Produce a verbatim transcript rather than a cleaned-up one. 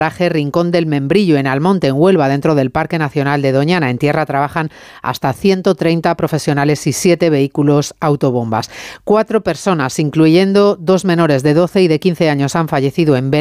paraje Rincón del Membrillo, en Almonte, en Huelva, dentro del Parque Nacional de Doñana. En tierra trabajan hasta ciento treinta profesionales y siete vehículos autobombas. Cuatro personas, incluyendo dos menores de doce y de quince años, han fallecido en Bélgica